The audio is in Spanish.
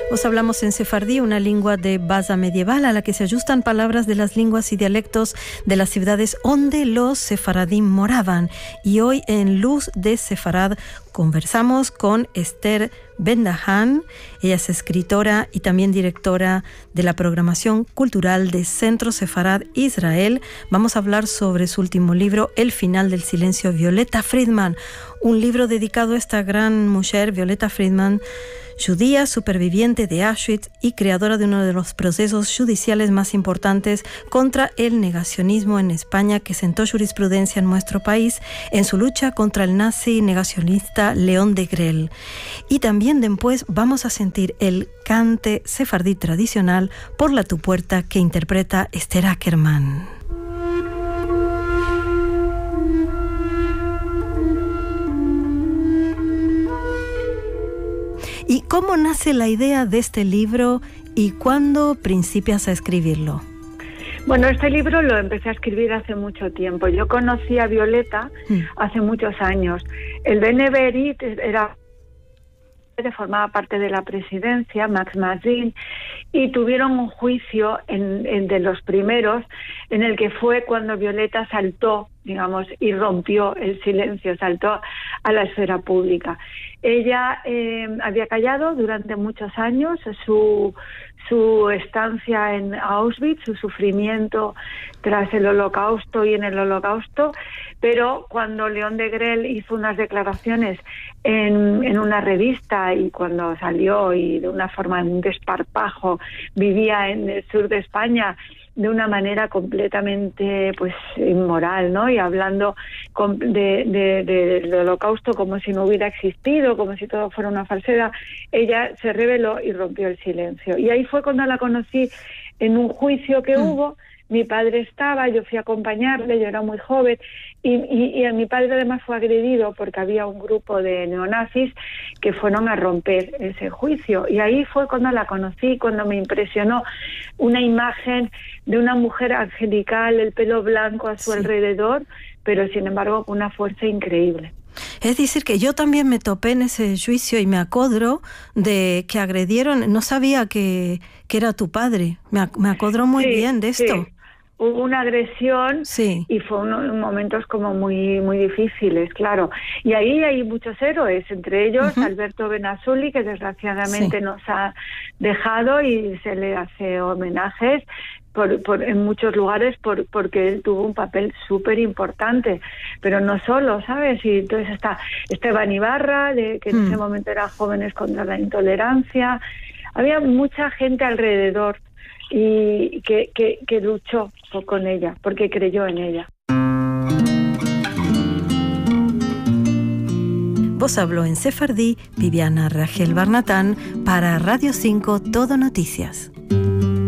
Os hablamos en sefardí, una lengua de base medieval a la que se ajustan palabras de las lenguas y dialectos de las ciudades donde los sefaradim moraban. Y hoy en Luz de Sefarad conversamos con Esther Ben-Dahan. Ella es escritora y también directora de la programación cultural de Centro Sefarad Israel. Vamos a hablar sobre su último libro, El final del silencio, Violeta Friedman. Un libro dedicado a esta gran mujer, Violeta Friedman, judía superviviente de Auschwitz y creadora de uno de los procesos judiciales más importantes contra el negacionismo en España, que sentó jurisprudencia en nuestro país en su lucha contra el nazi negacionista León Degrelle. Y también después vamos a sentir el cante sefardí tradicional Por la tu puerta, que interpreta Esther Ackerman. ¿Y cómo nace la idea de este libro y cuándo principias a escribirlo? Bueno, este libro lo empecé a escribir hace mucho tiempo. Yo conocí a Violeta hace muchos años. El Beneverit formaba parte de la presidencia, Max Mazin, y tuvieron un juicio de los primeros, en el que fue cuando Violeta saltó, digamos, y rompió el silencio, saltó a la esfera pública. Ella había callado durante muchos años su estancia en Auschwitz, su sufrimiento tras el Holocausto y en el Holocausto, pero cuando León Degrelle hizo unas declaraciones en una revista y cuando salió y de una forma, en un desparpajo, vivía en el sur de España de una manera completamente pues inmoral, ¿no? Y hablando del Holocausto como si no hubiera existido, como si todo fuera una falsedad, ella se rebeló y rompió el silencio. Y ahí fue cuando la conocí en un juicio que hubo. Mi padre estaba, yo fui a acompañarle, yo era muy joven, y mi padre además fue agredido porque había un grupo de neonazis que fueron a romper ese juicio. Y ahí fue cuando la conocí, cuando me impresionó una imagen de una mujer angelical, el pelo blanco a su alrededor, pero sin embargo con una fuerza increíble. Es decir, que yo también me topé en ese juicio y me acodro de que agredieron, no sabía que era tu padre, me acodro muy bien de esto. Sí. Hubo una agresión y fue unos momentos como muy muy difíciles, claro. Y ahí hay muchos héroes, entre ellos Alberto Benazzuli, que desgraciadamente nos ha dejado y se le hace homenajes en muchos lugares porque él tuvo un papel súper importante, pero no solo, ¿sabes? Y entonces está Esteban Ibarra, que en ese momento era Jóvenes contra la Intolerancia. Había mucha gente alrededor y que luchó con ella, porque creyó en ella. Vos habló en sefardí Viviana Rachel Barnatán para Radio 5 Todo Noticias.